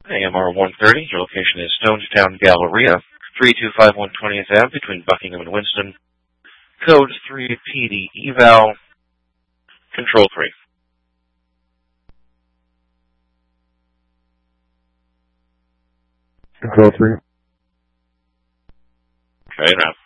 AMR 130, your location is Stonestown Galleria, 3251 20th Ave between Buckingham and Winston. Code 3 PD Eval, Control 3. Control 3. Right around.